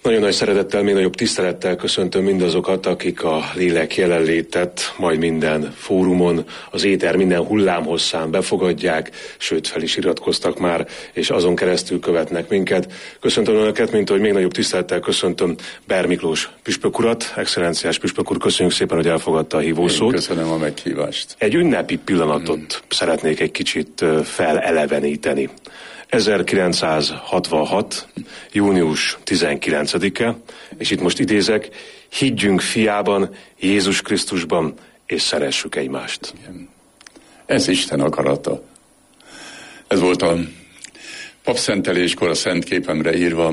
Nagyon nagy szeretettel, még nagyobb tisztelettel köszöntöm mindazokat, akik a lélek jelenlétet majd minden fórumon, az éter minden hullámhosszán befogadják, sőt fel is iratkoztak már, és azon keresztül követnek minket. Köszöntöm Önöket, mint ahogy még nagyobb tisztelettel köszöntöm Ber Miklós püspök urat. Excellenciás püspök úr, köszönjük szépen, hogy elfogadta a hívószót. Én köszönöm a meghívást. Egy ünnepi pillanatot szeretnék egy kicsit feleleveníteni. 1966. június 19-e, és itt most idézek, higgyünk fiában, Jézus Krisztusban, és szeressük egymást. Igen. Ez Isten akarata. Ez volt a papszenteléskor a Szent Képemre írva,